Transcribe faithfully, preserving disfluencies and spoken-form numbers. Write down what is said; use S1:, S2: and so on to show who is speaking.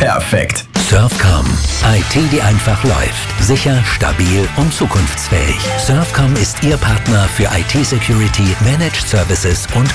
S1: Perfekt.
S2: Surfcom. I T, die einfach läuft. Sicher, stabil und zukunftsfähig. Surfcom ist Ihr Partner für I T-Security, Managed Services und